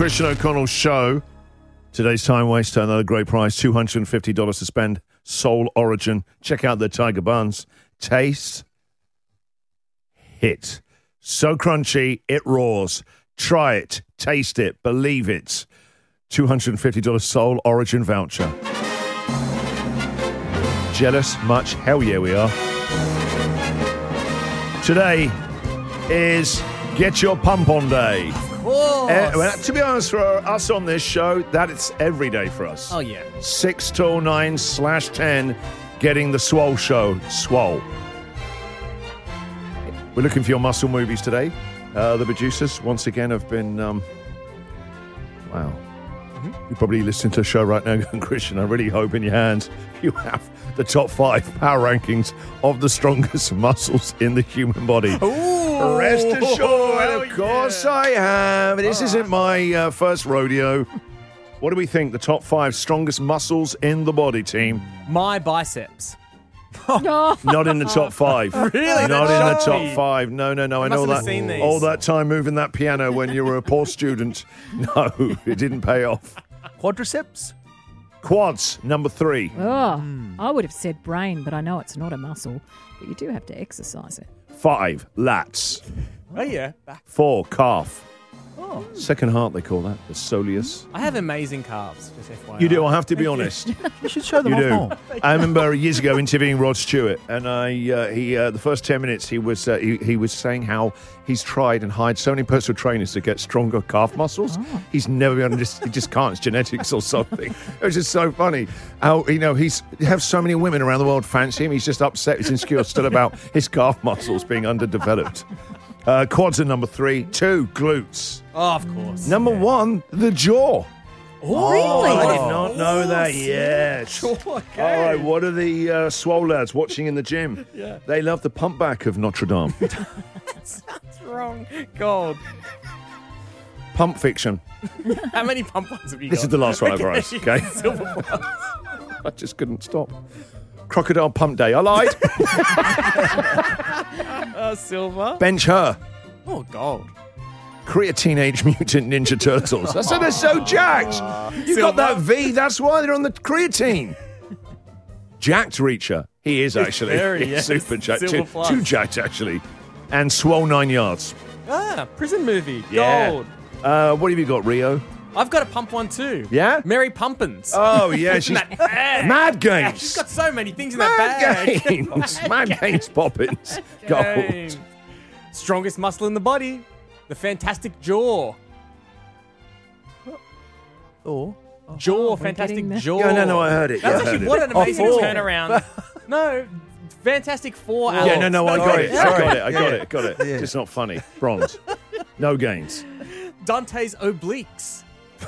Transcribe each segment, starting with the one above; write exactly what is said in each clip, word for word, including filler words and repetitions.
Christian O'Connell Show. Today's time waster, another great prize, two hundred fifty dollars to spend. Soul Origin. Check out the Tiger Buns. Taste. Hit. So crunchy, it roars. Try it. Taste it. Believe it. two hundred fifty dollars Soul Origin voucher. Jealous? Much? Hell yeah, we are. Today is Get Your Pump On Day. Of course. Uh, well, to be honest, for us on this show, that it's every day for us. Oh, yeah. six till nine slash ten, getting the Swole Show. Swole. We're looking for your muscle movies today. Uh, the producers, once again, have been... Um, wow. Mm-hmm. You're probably listening to the show right now going, Christian, I really hope in your hands you have the top five power rankings of the strongest muscles in the human body. Ooh. Rest assured, Hell of course yeah. I have. This isn't my uh, first rodeo. What do we think? The top five strongest muscles in the body, team? My biceps. Not in the top five. Really? Not That in the shocked top me. five. No, no, no. I, I know mustn't have that. seen these. All that time moving that piano when you were a poor student. No, it didn't pay off. Quadriceps? Quads, number three. Oh, I would have said brain, but I know it's not a muscle. But you do have to exercise it. Five, lats. Oh, yeah. Four, calf. Oh. Second heart, they call that. The soleus. I have amazing calves, just F Y I. You do, I have to be honest. You should show them You off do. more. I remember years ago interviewing Rod Stewart, and I uh, he uh, the first ten minutes he was uh, he, he was saying how he's tried and hired so many personal trainers to get stronger calf muscles. Oh. He's never been able to just he just can't. It's genetics or something. It was just so funny how you know he's you have so many women around the world fancy him. He's just upset. He's insecure still about his calf muscles being underdeveloped. Uh, quads are number three. Two, glutes. Oh, of course. Number yeah. one, the jaw. Oh, Really? I did not know that. Yes. Yes. Okay. All right, what are the uh, swole lads watching in the gym? Yeah. They love the pump back of Notre Dame. That's wrong. God. Pump fiction. How many pump ones have you This got? is the last one I wrote, okay? Silver plus. I just couldn't stop. Crocodile pump day. I lied. Uh, silver. Bench her. Oh, gold. Korea Teenage Mutant Ninja Turtles. That's why they're so jacked. You got that V. That's why they're on the creatine. Jacked Reacher. He is actually. very, He's yes. super jacked. Silver Too, plus. too jacked, actually. And swole nine yards. Ah, prison movie. Yeah. Gold. Uh, what have you got, Rio? I've got a pump one too. Yeah? Mary Pumpkins. Oh, yeah. She's That bag. Mad Games. She's got so many things in Mad that bag. Games. Mad Games Poppins. Gold. Games. Strongest muscle in the body. The fantastic jaw. Or Jaw, we're fantastic getting there. jaw. Yeah, no, no, I heard it. That's Yeah, I actually heard what it. an amazing Oh, four. turnaround. No, Fantastic Four. Yeah, no, no, I got Sorry, it. I sorry. got it. I got Yeah. it. Got it. Yeah. It's not funny. Bronze. No gains. Dante's obliques.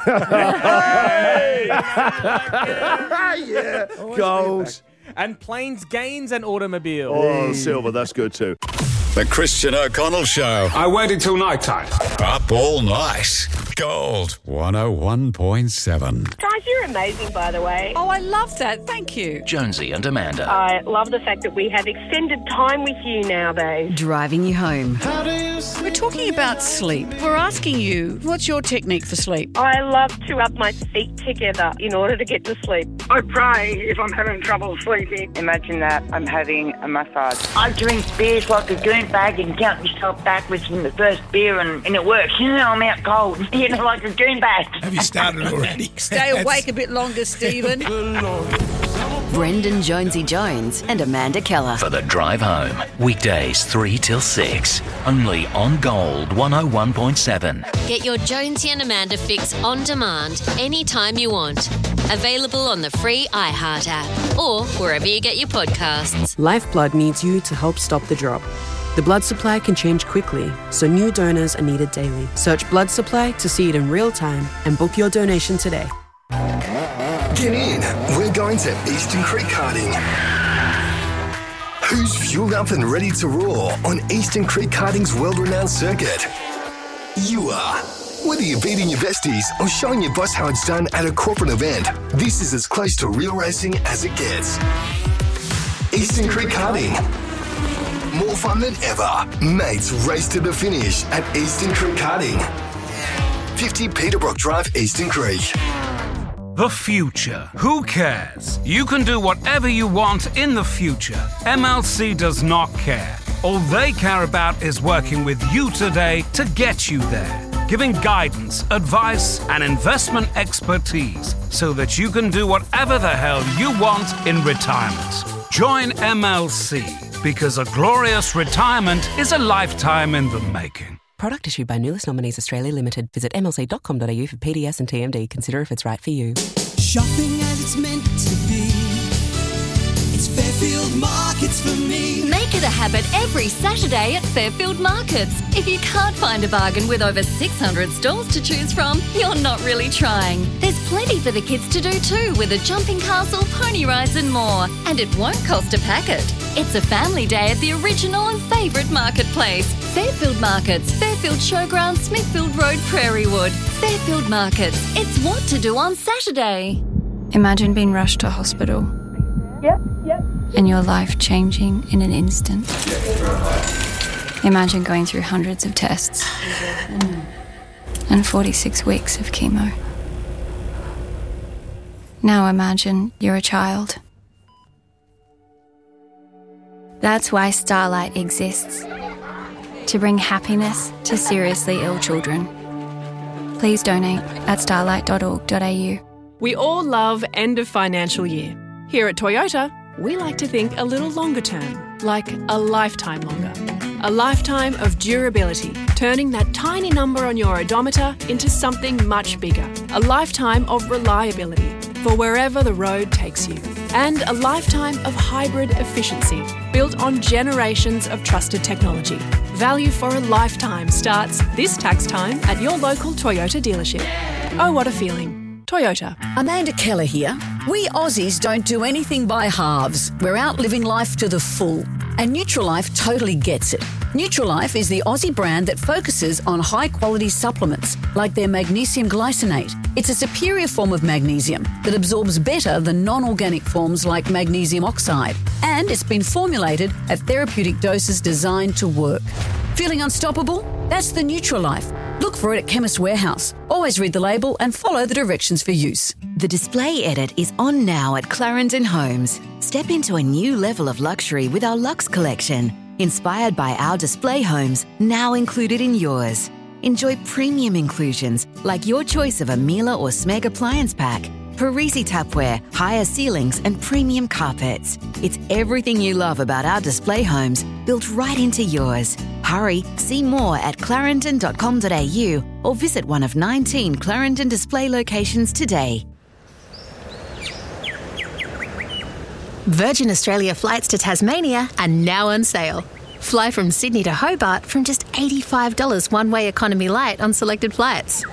Yeah. Gold. And planes, gains, and automobile. Oh, silver. That's good too. The Christian O'Connell Show. I waited till night time. Up all night. Gold one oh one point seven. Guys, you're amazing, by the way. Oh, I love that. Thank you. Jonesy and Amanda. I love the fact that we have extended time with you nowadays. Driving you home. We're talking about sleep. We're asking you, what's your technique for sleep? I love to rub my feet together in order to get to sleep. I pray if I'm having trouble sleeping. Imagine that I'm having a massage. I drink beers like a goon bag and count myself backwards from the first beer and, and it works. You know, I'm out cold. You know, like a goon bag. Have you started already? Stay awake a bit longer, Stephen. Brendan Jonesy Jones and Amanda Keller. For the drive home. Weekdays three till six. Only on Gold one oh one point seven. Get your Jonesy and Amanda fix on demand anytime you want. Available on the free iHeart app or wherever you get your podcasts. Lifeblood needs you to help stop the drop. The blood supply can change quickly, so new donors are needed daily. Search blood supply to see it in real time and book your donation today. Get in. We're going to Eastern Creek Karting. Who's fueled up and ready to roar on Eastern Creek Karting's world-renowned circuit? You are. Whether you're beating your besties or showing your boss how it's done at a corporate event, this is as close to real racing as it gets. Eastern Creek Karting. More fun than ever. Mates race to the finish at Eastern Creek Karting. fifty Peterbrook Drive, Eastern Creek. The future. Who cares? You can do whatever you want in the future. M L C does not care. All they care about is working with you today to get you there, giving guidance, advice, and investment expertise so that you can do whatever the hell you want in retirement. Join M L C, because a glorious retirement is a lifetime in the making. Product issued by Nulis Nominees Australia Limited. Visit m l c dot com dot a u for P D S and T M D. Consider if it's right for you. Shopping as it's meant to be. It's Fairfield Markets for me. Make it a habit every Saturday at Fairfield Markets. If you can't find a bargain with over six hundred stalls to choose from, you're not really trying. There's plenty for the kids to do too, with a jumping castle, pony rides and more. And it won't cost a packet. It's a family day at the original and favourite marketplace. Fairfield Markets, Fairfield Showground, Smithfield Road, Prairie Wood. Fairfield Markets. It's what to do on Saturday. Imagine being rushed to hospital. Yep, yep. And your life changing in an instant. Imagine going through hundreds of tests and forty-six weeks of chemo. Now imagine you're a child. That's why Starlight exists. To bring happiness to seriously ill children. Please donate at starlight dot org dot a u. We all love end of financial year. Here at Toyota, we like to think a little longer term, like a lifetime longer. A lifetime of durability, turning that tiny number on your odometer into something much bigger. A lifetime of reliability for wherever the road takes you. And a lifetime of hybrid efficiency, built on generations of trusted technology. Value for a lifetime starts this tax time at your local Toyota dealership. Oh, what a feeling. Toyota. Amanda Keller here. We Aussies don't do anything by halves. We're out living life to the full. And Nutrilife totally gets it. Nutrilife is the Aussie brand that focuses on high-quality supplements, like their magnesium glycinate. It's a superior form of magnesium that absorbs better than non-organic forms like magnesium oxide. And it's been formulated at therapeutic doses designed to work. Feeling unstoppable? That's the Nutrilife. Look for it at Chemist Warehouse. Always read the label and follow the directions for use. The Display Edit is on now at Clarendon Homes. Step into a new level of luxury with our Luxe collection, inspired by our display homes, now included in yours. Enjoy premium inclusions like your choice of a Miele or Smeg appliance pack, Parisi tapware, higher ceilings and premium carpets. It's everything you love about our display homes, built right into yours. Hurry, see more at clarendon dot com dot a u or visit one of nineteen Clarendon display locations today. Virgin Australia flights to Tasmania are now on sale. Fly from Sydney to Hobart from just eighty-five dollars one-way economy light on selected flights.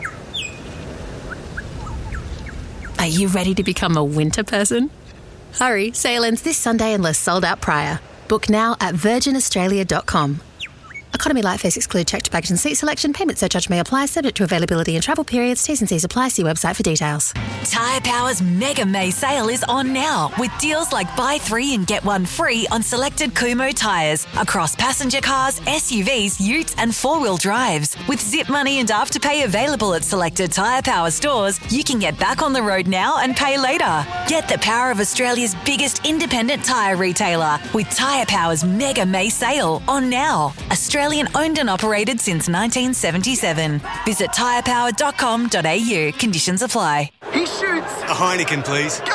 Are you ready to become a winter person? Hurry, sale ends this Sunday unless sold out prior. Book now at virgin australia dot com. Economy light fares exclude checked baggage and seat selection. Payment surcharge may apply, subject to availability and travel periods. T's and C's apply. See website for details. Tyre Power's Mega May sale is on now, with deals like buy three and get one free on selected Kumo tyres across passenger cars, S U Vs, utes and four-wheel drives. With zip money and afterpay available at selected Tyre Power stores, you can get back on the road now and pay later. Get the power of Australia's biggest independent tyre retailer with Tyre Power's Mega May sale on now. Australian owned and operated since nineteen seventy-seven. Visit tyre power dot com dot a u. Conditions apply. He shoots. A Heineken, please. Goal!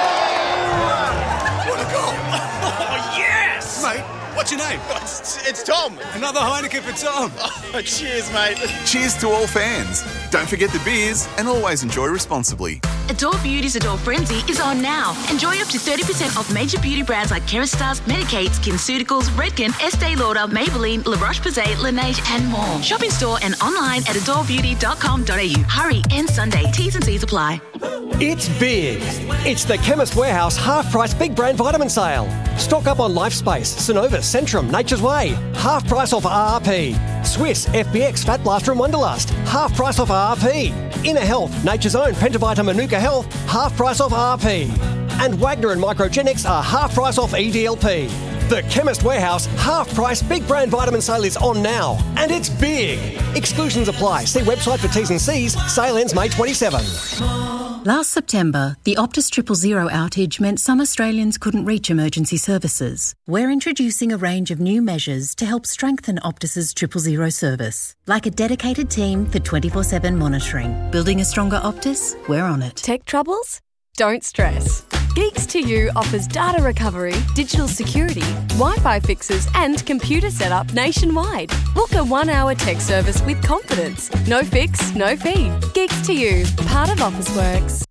What a goal! Oh, yes! Mate, what's your name? It's, it's Tom. Another Heineken for Tom. Oh, cheers, mate. Cheers to all fans. Don't forget the beers and always enjoy responsibly. Adore Beauty's Adore Frenzy is on now. Enjoy up to thirty percent off major beauty brands like Kerastase, Medicaid, SkinCeuticals, Redken, Estee Lauder, Maybelline, La Roche-Posay, Laneige and more. Shop in store and online at adore beauty dot com dot a u. Hurry, end Sunday. T's and C's apply. It's big. It's the Chemist Warehouse half-price big brand vitamin sale. Stock up on LifeSpace, Synovus, Centrum, Nature's Way. Half price off R R P. Swiss, F B X, Fat Blaster and Wonderlust. Half price off R R P. Inner Health, Nature's Own, Pentavita Manuka Health. Half price off R R P. And Wagner and Microgenics are half price off E D L P. The Chemist Warehouse half-price big brand vitamin sale is on now, and it's big. Exclusions apply. See website for T's and C's. Sale ends May twenty-seventh. Last September, the Optus Triple Zero outage meant some Australians couldn't reach emergency services. We're introducing a range of new measures to help strengthen Optus's Triple Zero service, like a dedicated team for twenty-four seven monitoring. Building a stronger Optus? We're on it. Tech troubles? Don't stress. Geeks to You offers data recovery, digital security, Wi-Fi fixes and computer setup nationwide. Book a one-hour tech service with confidence. No fix, no fee. Geeks to You, part of Officeworks.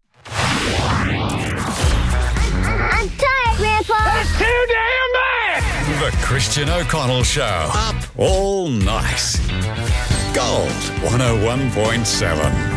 I'm tired, Grandpa. That's too damn bad. The Christian O'Connell Show. Up all night. Gold one oh one point seven.